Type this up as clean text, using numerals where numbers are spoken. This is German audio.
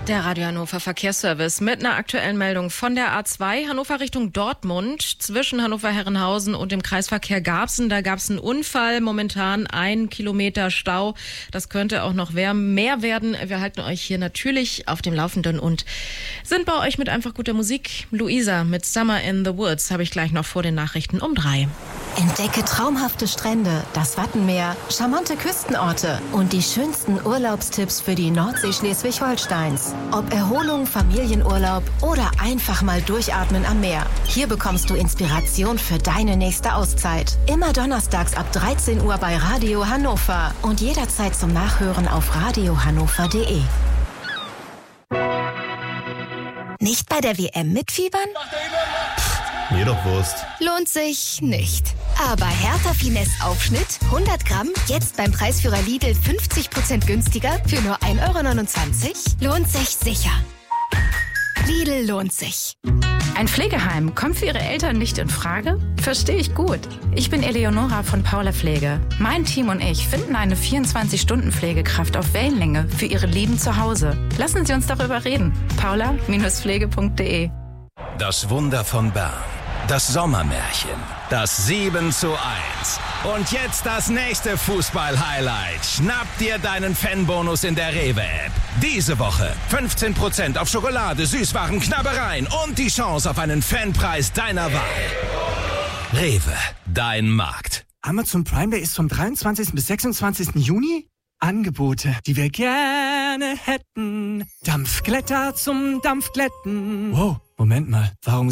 Der Radio Hannover Verkehrsservice mit einer aktuellen Meldung von der A2 Hannover Richtung Dortmund. Zwischen Hannover-Herrenhausen und dem Kreisverkehr Garbsen. Da gab es einen Unfall. Momentan 1 Kilometer Stau. Das könnte auch noch mehr werden. Wir halten euch hier natürlich auf dem Laufenden und sind bei euch mit einfach guter Musik. Luisa mit Summer in the Woods habe ich gleich noch vor den Nachrichten um 3. Entdecke traumhafte Strände, das Wattenmeer, charmante Küstenorte und die schönsten Urlaubstipps für die Nordsee Schleswig-Holsteins. Ob Erholung, Familienurlaub oder einfach mal durchatmen am Meer. Hier bekommst du Inspiration für deine nächste Auszeit. Immer donnerstags ab 13 Uhr bei Radio Hannover und jederzeit zum Nachhören auf radiohannover.de. Nicht bei der WM mitfiebern? Mir doch Wurst. Lohnt sich nicht. Aber Hertha Finesse Aufschnitt 100 Gramm, jetzt beim Preisführer Lidl 50% günstiger für nur 1,29 €? Lohnt sich sicher. Lidl lohnt sich. Ein Pflegeheim kommt für Ihre Eltern nicht in Frage? Verstehe ich gut. Ich bin Eleonora von Paula Pflege. Mein Team und ich finden eine 24-Stunden-Pflegekraft auf Wellenlänge für Ihre Lieben zu Hause. Lassen Sie uns darüber reden. paula-pflege.de. Das Wunder von Bern. Das Sommermärchen. Das 7:1. Und jetzt das nächste Fußball-Highlight. Schnapp dir deinen Fanbonus in der Rewe-App. Diese Woche 15% auf Schokolade, Süßwaren, Knabbereien und die Chance auf einen Fanpreis deiner Wahl. Rewe, dein Markt. Amazon Prime Day ist vom 23. bis 26. Juni. Angebote, die wir gerne hätten. Dampfglätter zum Dampfglätten. Wow, Moment mal, warum